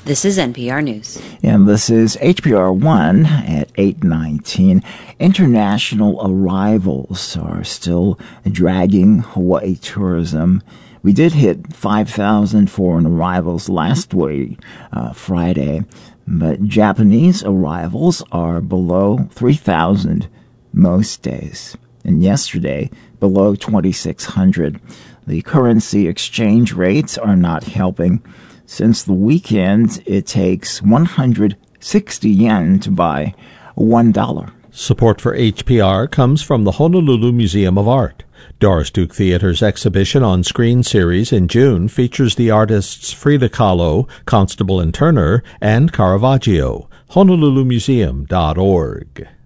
This is NPR News. And this is HPR 1 at 8:19. International arrivals are still dragging Hawaii tourism. We did hit 5,000 foreign arrivals last week, Friday, but Japanese arrivals are below 3,000 most days. And yesterday, below 2,600. The currency exchange rates are not helping. Since the weekend, it takes 160 yen to buy $1. Support for HPR comes from the Honolulu Museum of Art. Doris Duke Theater's exhibition on Screen series in June features the artists Frida Kahlo, Constable and Turner, and Caravaggio. HonoluluMuseum.org.